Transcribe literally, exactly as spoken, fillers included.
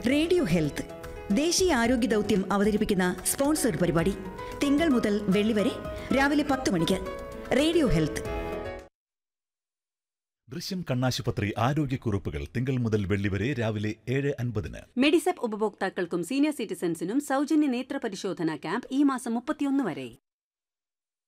Radio health ദേശീയ ആരോഗ്യ ദൗത്യം അവതരിപ്പിക്കുന്ന സ്പോൺസർഡ് പരിപാടി തിങ്കൾ മുതൽ വെള്ളി വരെ രാവിലെ പത്ത് മണിക്ക്. Radio health. ദൃശ്യം കണ്ണാശുപത്രി ആരോഗ്യക്കുറിപ്പുകൾ തിങ്കൾ മുതൽ വെള്ളി വരെ രാവിലെ ഏഴ് അൻപതിന്. മെഡിസെപ്പ് ഉപഭോക്താക്കൾക്കും സീനിയർ സിറ്റിസൺസിനും സൗജന്യ നേത്ര പരിശോധനാ ക്യാമ്പ് ഈ മാസം മുപ്പത്തിയൊന്ന് വരെ.